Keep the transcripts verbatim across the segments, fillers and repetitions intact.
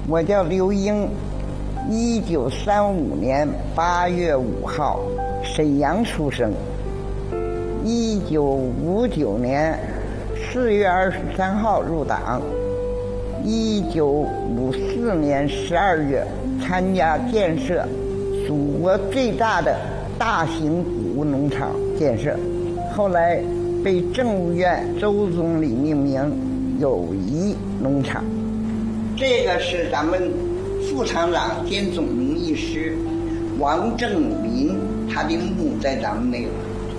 我叫刘英，一九三五年八月五号沈阳出生，一九五九年四月二十三号入党，一九五四年十二月参加建设祖国最大的大型谷物农场建设，后来被政务院周总理命名友谊农场。这个是咱们副厂长兼总农艺师王正林，他的墓在咱们那个。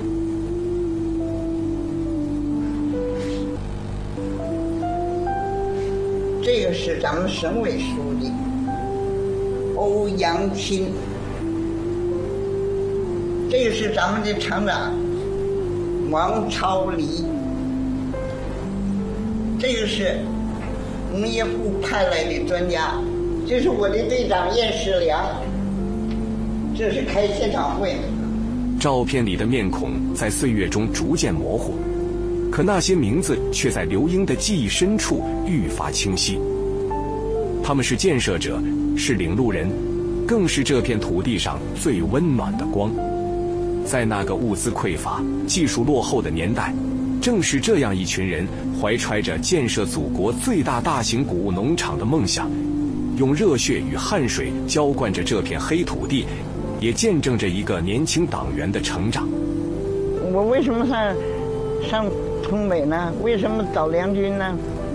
这个是咱们省委书记欧阳钦，这个是咱们的厂长王超黎，这个是农业部派来的专家，这是我的队长燕世良，这是开现场会。 照片里的面孔在岁月中逐渐模糊，可那些名字却在刘英的记忆深处愈发清晰。他们是建设者，是领路人，更是这片土地上最温暖的光。在那个物资匮乏、技术落后的年代，正是这样一群人怀揣着建设祖国最大大型谷物农场的梦想，用热血与汗水浇灌着这片黑土地，也见证着一个年轻党员的成长。 我为什么上上东北呢？为什么找梁军呢？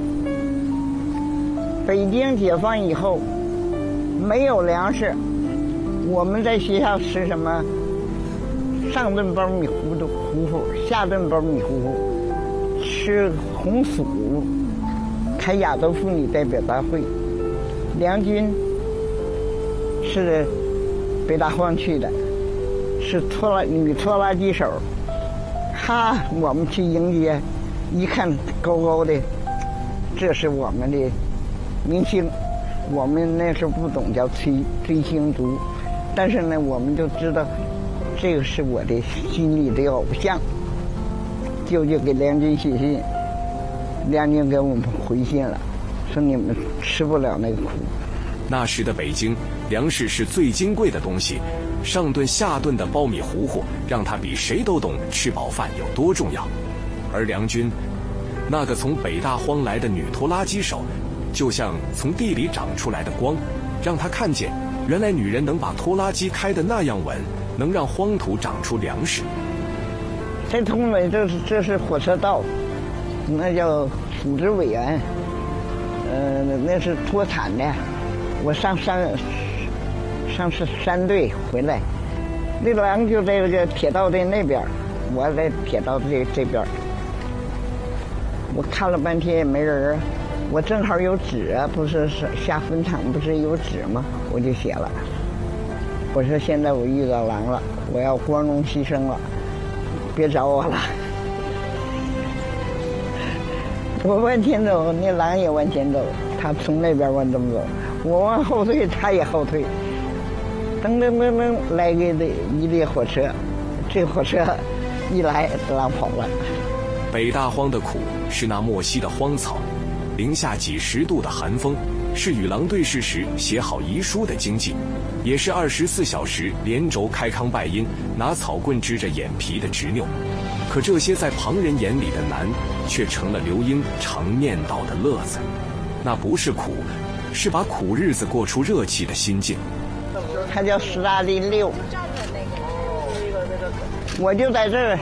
北京解放以后没有粮食，我们在学校吃什么？上顿包米糊糊糊糊，下顿包米糊糊，吃红薯，开亚洲妇女代表大会。梁军是北大荒去的，是拖拉女拖拉机手。哈，我们去迎接，一看高高的，这是我们的明星。我们那时候不懂叫追追星族，但是呢，我们就知道这个是我的心里的偶像。舅舅给梁军写信，梁军给我们回信了，说你们吃不了那个苦。 那时的北京，粮食是最金贵的东西，上顿下顿的苞米糊糊，让他比谁都懂吃饱饭有多重要。而梁军，那个从北大荒来的女拖拉机手，就像从地里长出来的光，让他看见，原来女人能把拖拉机开得那样稳，能让荒土长出粮食。 在东北，这是这是火车道，那叫组织委员，呃，那是脱产的。我上山上是山队回来，那狼就在这个铁道的那边，我在铁道这这边。我看了半天也没人，我正好有纸啊，不是下坟场不是有纸吗？我就写了，我说现在我遇到狼了，我要光荣牺牲了，别找我了。我往前走，那狼也往前走，他从那边往这么走，我往后退，他也后退。噔噔噔噔，来个的一列火车，这火车一来，狼跑了。 北大荒的苦是那莫西的荒草，零下几十度的寒风，是与狼对视时写好遗书的经济，也是二十四小时连轴开康拜因，拿草棍支着眼皮的执拗。可这些在旁人眼里的难，却成了刘英常念叨的乐子。那不是苦，是把苦日子过出热气的心境。 他叫斯大林六，我就在这儿